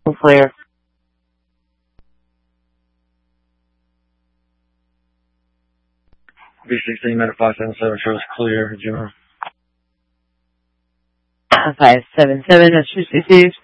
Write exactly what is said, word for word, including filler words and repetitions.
Clear. B sixteen, Meta five seven seven shows clear, Jimmer. five seven seven, that's two sixty.